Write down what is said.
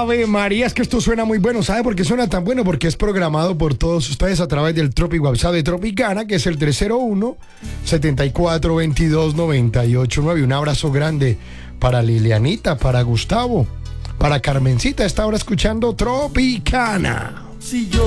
Ave María, es que esto suena muy bueno. ¿Sabe por qué suena tan bueno? Porque es programado por todos ustedes a través del Tropic WhatsApp de Tropicana, que es el 301-7422-989. Un abrazo grande para Lilianita, para Gustavo, para Carmencita. Está ahora escuchando Tropicana. Si yo